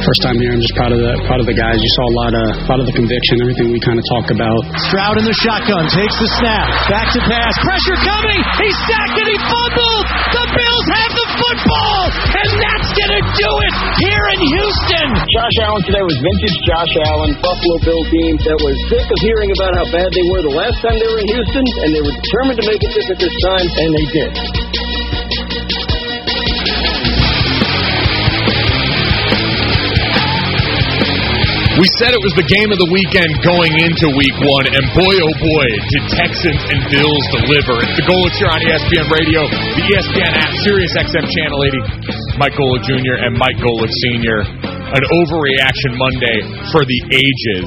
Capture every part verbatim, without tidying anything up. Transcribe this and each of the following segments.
first time here. I'm just proud of the proud of the guys. You saw a lot of a lot of the conviction, everything we kind of talked about. Stroud in the shotgun, takes the snap, back to pass, pressure coming. He's sacked and he fumbled. The Bills have the football, and that's gonna do it here in Houston. Josh Allen today was vintage Josh Allen, Buffalo Bill team that was sick of hearing about how bad they were the last time they were in Houston, and they were determined to make it different this time, and they did. We said it was the game of the weekend going into week one, and boy, oh boy, did Texans and Bills deliver. It's the Golics here on E S P N Radio, the E S P N app, Sirius X M Channel eighty. Mike Golic Junior and Mike Golic Senior An overreaction Monday for the ages.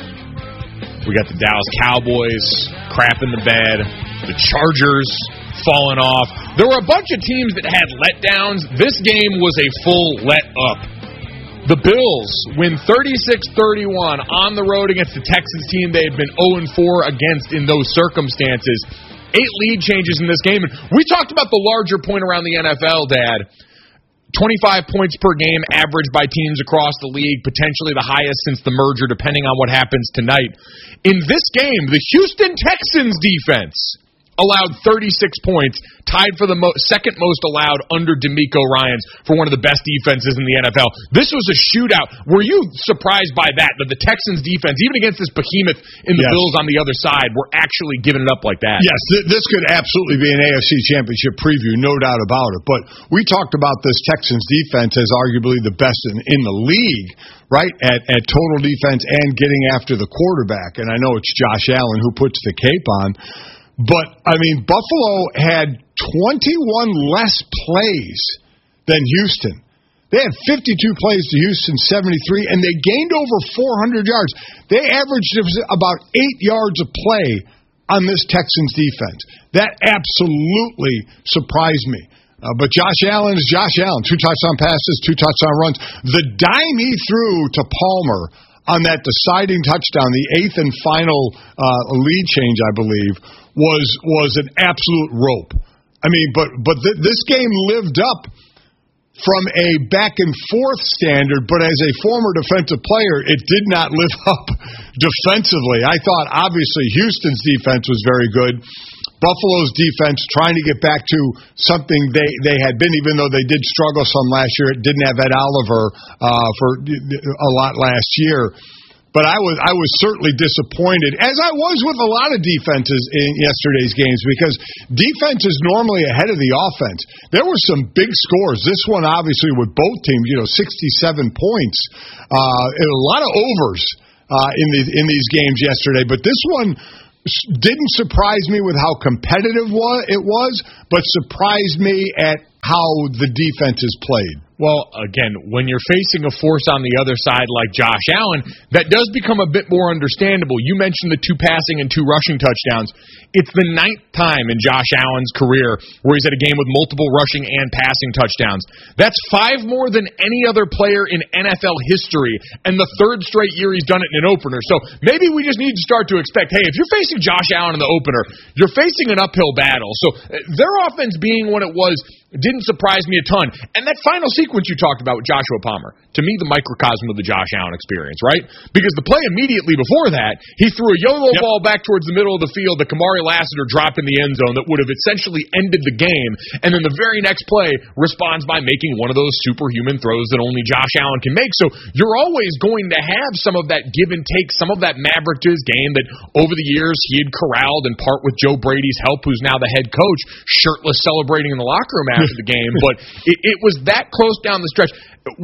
We got the Dallas Cowboys crap in the bed, the Chargers falling off. There were a bunch of teams that had letdowns. This game was a full let up. The Bills win thirty-six thirty-one on the road against the Texans team they had been oh and four against in those circumstances. Eight lead changes in this game. And we talked about the larger point around the N F L, Dad. twenty-five points per game averaged by teams across the league, potentially the highest since the merger, depending on what happens tonight. In this game, the Houston Texans defense allowed thirty-six points, tied for the mo- second most allowed under DeMeco Ryans for one of the best defenses in the N F L. This was a shootout. Were you surprised by that, that the Texans defense, even against this behemoth in the yes. Bills on the other side, were actually giving it up like that? Yes, th- this could absolutely be an A F C Championship preview, no doubt about it. But we talked about this Texans defense as arguably the best in, in the league, right, at, at total defense and getting after the quarterback. And I know it's Josh Allen who puts the cape on. But, I mean, Buffalo had twenty-one less plays than Houston. They had fifty-two plays to Houston, seventy-three, and they gained over four hundred yards. They averaged about eight yards a play on this Texans defense. That absolutely surprised me. Uh, but Josh Allen is Josh Allen. Two touchdown passes, two touchdown runs. The dime he threw to Palmer on that deciding touchdown, the eighth and final uh, lead change, I believe, was was an absolute rope. I mean, but but th- this game lived up from a back and forth standard, but as a former defensive player, it did not live up defensively. I thought, obviously, Houston's defense was very good. Buffalo's defense trying to get back to something they, they had been, even though they did struggle some last year. It didn't have Ed Oliver uh, for a lot last year. But I was I was certainly disappointed, as I was with a lot of defenses in yesterday's games, because defense is normally ahead of the offense. There were some big scores. This one, obviously, with both teams, you know, sixty-seven points. Uh, and a lot of overs uh, in, the, in these games yesterday. But this one didn't surprise me with how competitive it was, but surprised me at how the defenses played. Well, again, when you're facing a force on the other side like Josh Allen, that does become a bit more understandable. You mentioned the two passing and two rushing touchdowns. It's the ninth time in Josh Allen's career where he's at a game with multiple rushing and passing touchdowns. That's five more than any other player in N F L history, and the third straight year he's done it in an opener. So maybe we just need to start to expect, hey, if you're facing Josh Allen in the opener, you're facing an uphill battle. So their offense being what it was didn't surprise me a ton. And that final sequence you talked about with Joshua Palmer, to me, the microcosm of the Josh Allen experience, right? Because the play immediately before that, he threw a YOLO yep. ball back towards the middle of the field that Kamari Lassiter dropped in the end zone that would have essentially ended the game. And then the very next play responds by making one of those superhuman throws that only Josh Allen can make. So you're always going to have some of that give and take, some of that maverick to his game that over the years he had corralled, in part with Joe Brady's help, who's now the head coach, shirtless celebrating in the locker room after the game. But it, it was that close down the stretch.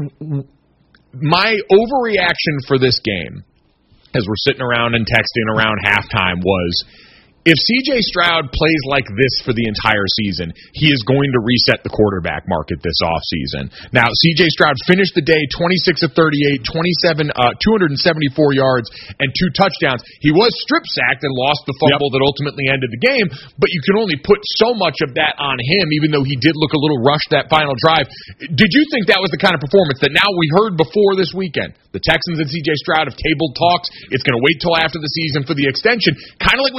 My overreaction for this game, as we're sitting around and texting around halftime, was if C J Stroud plays like this for the entire season, he is going to reset the quarterback market this offseason. Now, C J Stroud finished the day twenty-six of thirty-eight, twenty-seven, uh, two hundred seventy-four yards, and two touchdowns. He was strip-sacked and lost the fumble yep. that ultimately ended the game, but you can only put so much of that on him, even though he did look a little rushed that final drive. Did you think that was the kind of performance that now we heard before this weekend? The Texans and C J Stroud have tabled talks. It's going to wait till after the season for the extension, kind of like we talked about with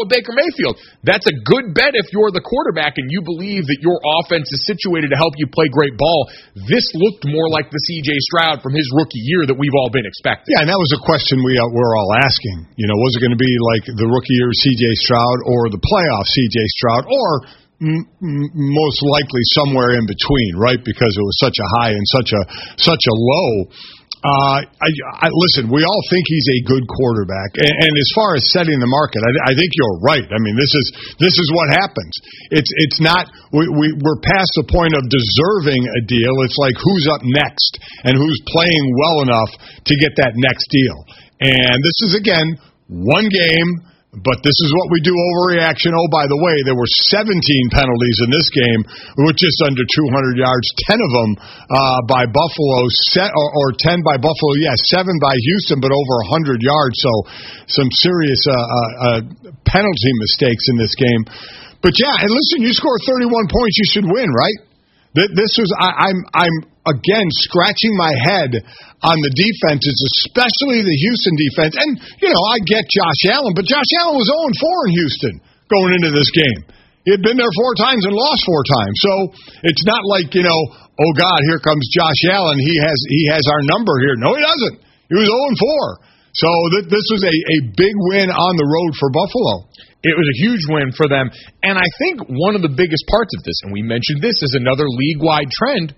with Baker Mayfield. That's a good bet if you're the quarterback and you believe that your offense is situated to help you play great ball. This looked more like the C J Stroud from his rookie year that we've all been expecting. Yeah, and that was a question we uh, were all asking. You know, was it going to be like the rookie year C J Stroud or the playoff C J Stroud, or m- m- most likely somewhere in between, right? Because it was such a high and such a such a low. Uh, I, I, listen, we all think he's a good quarterback, and, and as far as setting the market, I, I think you're right. I mean, this is this is what happens. It's it's not we, we we're past the point of deserving a deal. It's like who's up next and who's playing well enough to get that next deal. And this is again one game. But this is what we do, overreaction. Oh, by the way, there were seventeen penalties in this game with just under two hundred yards, ten of them uh, by Buffalo, set, or, or ten by Buffalo, yeah, seven by Houston, but over one hundred yards. So some serious uh, uh, uh, penalty mistakes in this game. But, yeah, and listen, you score thirty-one points, you should win, right? This was, I, I'm, I'm again scratching my head on the defenses, especially the Houston defense. And, you know, I get Josh Allen, but Josh Allen was oh and four in Houston going into this game. He had been there four times and lost four times. So it's not like, you know, oh, God, here comes Josh Allen. He has he has our number here. No, he doesn't. He was oh and four. So th- this was a, a big win on the road for Buffalo. It was a huge win for them. And I think one of the biggest parts of this, and we mentioned this as another league-wide trend,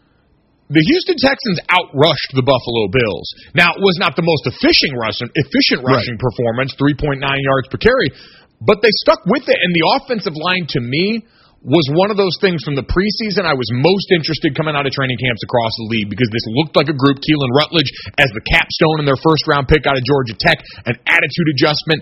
the Houston Texans outrushed the Buffalo Bills. Now, it was not the most efficient rushing, efficient rushing right. performance, three point nine yards per carry, but they stuck with it. And the offensive line, to me, was one of those things from the preseason I was most interested coming out of training camps across the league, because this looked like a group. Keelan Rutledge as the capstone in their first-round pick out of Georgia Tech, an attitude adjustment.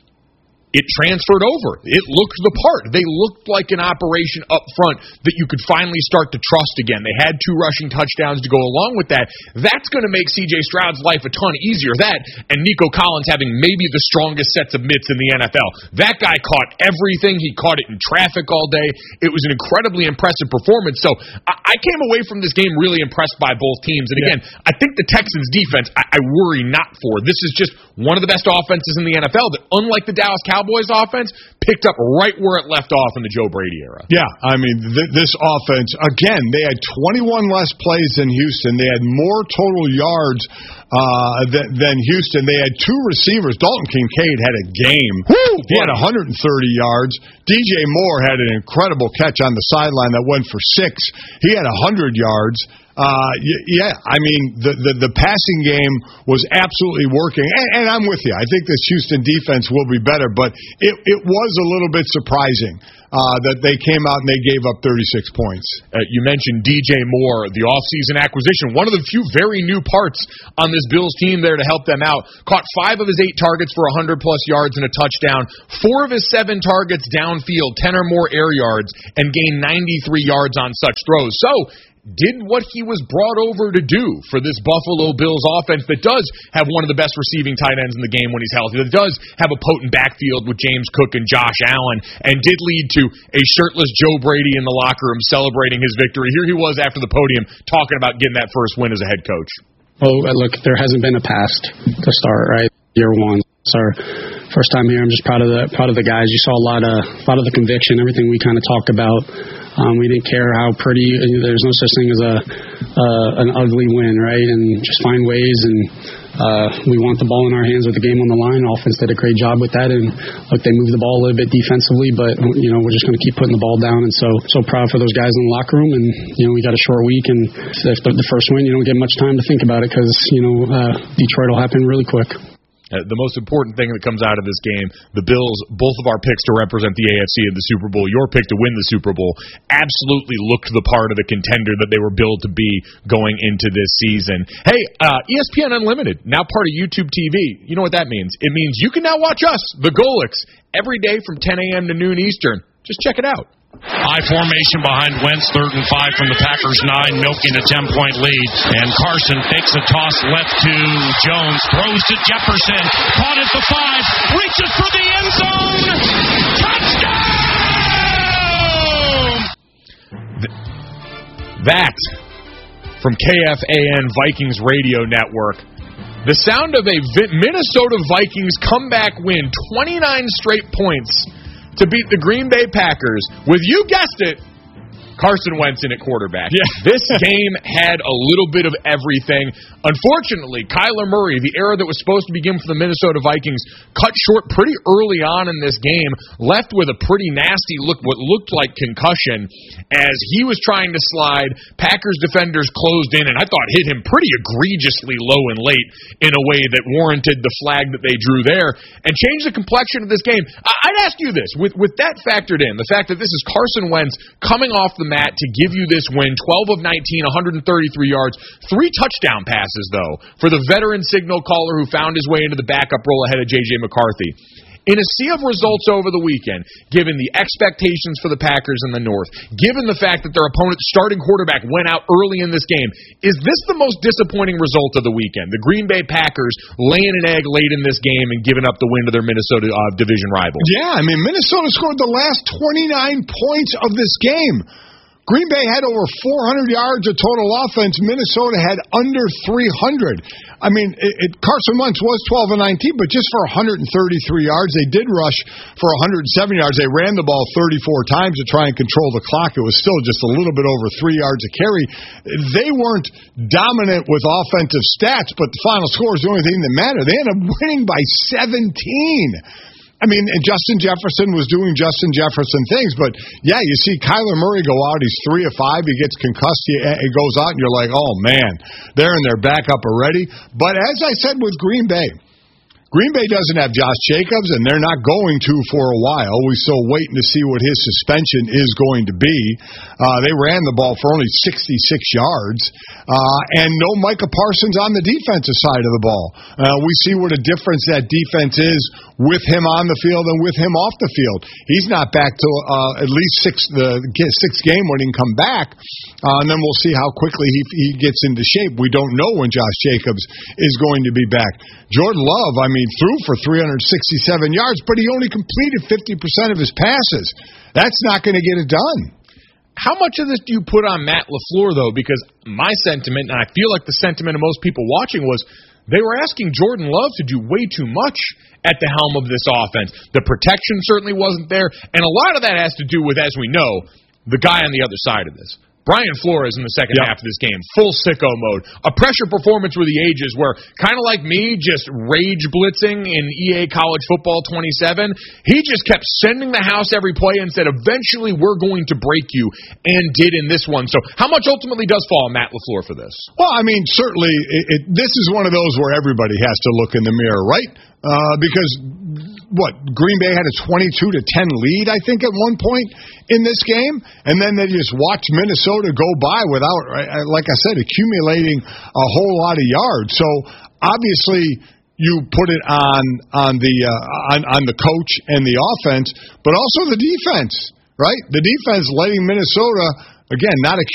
It transferred over. It looked the part. They looked like an operation up front that you could finally start to trust again. They had two rushing touchdowns to go along with that. That's going to make C J Stroud's life a ton easier. That and Nico Collins having maybe the strongest sets of mitts in the N F L. That guy caught everything. He caught it in traffic all day. It was an incredibly impressive performance. So I, I came away from this game really impressed by both teams. And again, yeah. I think the Texans defense, I, I worry not for. This is just one of the best offenses in the N F L that, unlike the Dallas Cowboys, Cowboys offense picked up right where it left off in the Joe Brady era. Yeah, I mean, th- this offense, again, they had twenty-one less plays than Houston. They had more total yards uh, th- than Houston. They had two receivers. Dalton Kincaid had a game. Woo, he had one hundred thirty yards. D J Moore had an incredible catch on the sideline that went for six. He had one hundred yards. Uh, yeah, I mean, the, the, the passing game was absolutely working. And, and I'm with you. I think this Houston defense will be better, but it, it was a little bit surprising uh, that they came out and they gave up thirty-six points. Uh, you mentioned D J Moore, the offseason acquisition, one of the few very new parts on this Bills team there to help them out. Caught five of his eight targets for one hundred plus yards and a touchdown, four of his seven targets downfield, ten or more air yards, and gained ninety-three yards on such throws. So, did what he was brought over to do for this Buffalo Bills offense that does have one of the best receiving tight ends in the game when he's healthy, that does have a potent backfield with James Cook and Josh Allen, and did lead to a shirtless Joe Brady in the locker room celebrating his victory. Here he was after the podium talking about getting that first win as a head coach. Oh, look, there hasn't been a past to start, right? Year one. It's our first time here. I'm just proud of the proud of the guys. You saw a lot of a lot of the conviction, everything we kind of talked about. Um, we didn't care how pretty. There's no such thing as a uh, an ugly win, right? And just find ways. And uh, we want the ball in our hands with the game on the line. Offense did a great job with that. And look, they moved the ball a little bit defensively, but you know we're just going to keep putting the ball down. And so so proud for those guys in the locker room. And you know we got a short week, and if the, the first win, you don't get much time to think about it because you know uh, Detroit will happen really quick. Uh, the most important thing that comes out of this game, the Bills, both of our picks to represent the A F C in the Super Bowl, your pick to win the Super Bowl, absolutely looked the part of the contender that they were billed to be going into this season. Hey, uh, E S P N Unlimited, now part of YouTube T V. You know what that means? It means you can now watch us, the Golics, every day from ten a.m. to noon Eastern. Just check it out. High formation behind Wentz, third and five from the Packers nine, milking a ten-point lead. And Carson fakes a toss left to Jones, throws to Jefferson, caught at the five, reaches for the end zone, touchdown! Th- that, from K F A N Vikings Radio Network, The sound of a Minnesota Vikings comeback win, twenty-nine straight points to beat the Green Bay Packers with, you guessed it, Carson Wentz in at quarterback. Yeah. This game had a little bit of everything. Unfortunately, Kyler Murray, the era that was supposed to begin for the Minnesota Vikings, cut short pretty early on in this game, left with a pretty nasty look, what looked like concussion, as he was trying to slide. Packers defenders closed in, and I thought hit him pretty egregiously low and late in a way that warranted the flag that they drew there and changed the complexion of this game. I'd ask you this, with, with that factored in, the fact that this is Carson Wentz coming off the mat to give you this win, twelve of nineteen, one hundred thirty-three yards, three touchdown passes, though, for the veteran signal caller who found his way into the backup role ahead of J J McCarthy. In a sea of results over the weekend, given the expectations for the Packers in the North, given the fact that their opponent's starting quarterback went out early in this game, is this the most disappointing result of the weekend? The Green Bay Packers laying an egg late in this game and giving up the win to their Minnesota uh, division rival. Yeah, I mean, Minnesota scored the last twenty-nine points of this game. Green Bay had over four hundred yards of total offense. Minnesota had under three hundred. I mean, it, it, Carson Wentz was twelve of nineteen, but just for one hundred thirty-three yards. They did rush for one hundred seven yards. They ran the ball thirty-four times to try and control the clock. It was still just a little bit over three yards a carry. They weren't dominant with offensive stats, but the final score is the only thing that mattered. They ended up winning by seventeen. I mean, and Justin Jefferson was doing Justin Jefferson things, but yeah, you see Kyler Murray go out, he's three of five, he gets concussed, he, he goes out, and you're like, oh man, they're in their backup already. But as I said with Green Bay, Green Bay doesn't have Josh Jacobs, and they're not going to for a while. We're still waiting to see what his suspension is going to be. Uh, they ran the ball for only sixty-six yards, uh, and no Micah Parsons on the defensive side of the ball. Uh, we see what a difference that defense is with him on the field and with him off the field. He's not back till uh, at least six the sixth game when he can come back, uh, and then we'll see how quickly he, he gets into shape. We don't know when Josh Jacobs is going to be back. Jordan Love, I mean, threw for three hundred sixty-seven yards, but he only completed fifty percent of his passes. That's not going to get it done. How much of this do you put on Matt LaFleur, though? Because my sentiment, and I feel like the sentiment of most people watching, was they were asking Jordan Love to do way too much at the helm of this offense. The protection certainly wasn't there, and a lot of that has to do with, as we know, the guy on the other side of this. Brian Flores in the second yep. half of this game, full sicko mode. A pressure performance with the ages where, kind of like me, just rage blitzing in E A College Football twenty-seven, he just kept sending the house every play and said, eventually we're going to break you, and did in this one. So how much ultimately does fall on Matt LaFleur for this? Well, I mean, certainly, it, it, this is one of those where everybody has to look in the mirror, right? Uh, because, what, Green Bay had a twenty-two to ten lead, I think, at one point in this game, and then they just watched Minnesota go by without, like I said, accumulating a whole lot of yards. So, obviously, you put it on on the uh, on, on the coach and the offense, but also the defense, right? The defense letting Minnesota, again, not